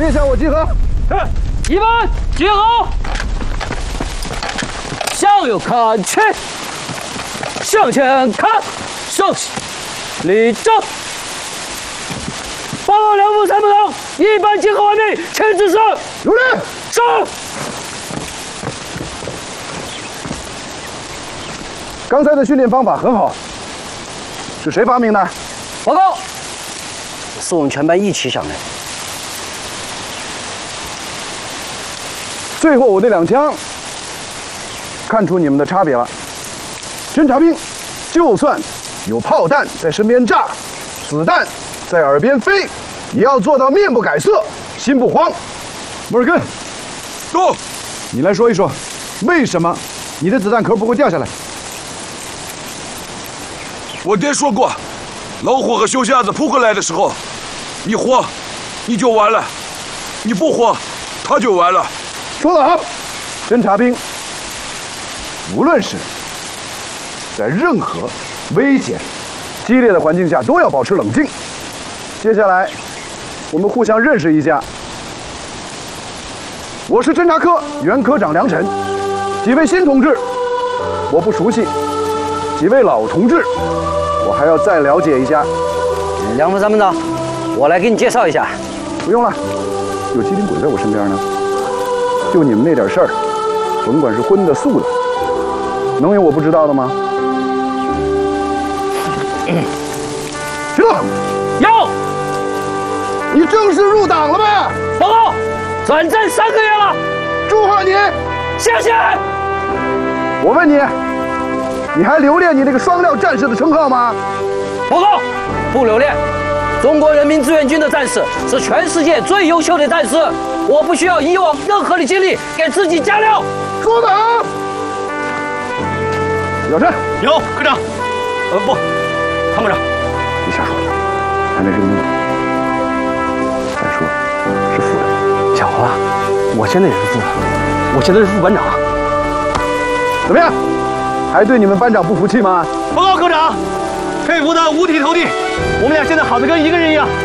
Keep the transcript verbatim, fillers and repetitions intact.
列下我集合。 是，一班集合。向右看齐，向前看，稍息，立正。报告两部参谋长，一班集合完毕，请指示。 有礼。 是。 刚才的训练方法很好，是谁发明的？ 报告，是我们全班一起想的。 最后我那两枪，看出你们的差别了。侦察兵，就算有炮弹在身边炸，子弹在耳边飞，也要做到面不改色，心不慌。摩尔根， 到， 你来说一说，为什么你的子弹壳不会掉下来？ 我爹说过，老虎和熊瞎子扑过来的时候，你活，你就完了；你不活，他就完了。 说得好，侦察兵，无论是在任何危险、激烈的环境下，都要保持冷静。接下来，我们互相认识一下。我是侦察科原科长梁晨，几位新同志我不熟悉，几位老同志我还要再了解一下。 梁副参谋长，我来给你介绍一下。 不用了，有机灵鬼在我身边呢。就你们那点事儿，甭管是荤的素的，能有我不知道的吗？行动！ 有。 你正式入党了呗？ 报告，转战三个月了。 祝贺你！ 谢谢。 我问你，你还留恋你那个双料战士的称号吗？ 报告，不留恋。中国人民志愿军的战士是全世界最优秀的战士，我不需要以往任何的经历给自己加料。 说得好。有事？ 有，科长。呃，不，参谋长。 别瞎说，还没任命。再说是副的。 巧了，我现在也是副的，我现在是副班长。 怎么样？还对你们班长不服气吗？ 报告科长，佩服的五体投地。我们俩现在好的跟一个人一样。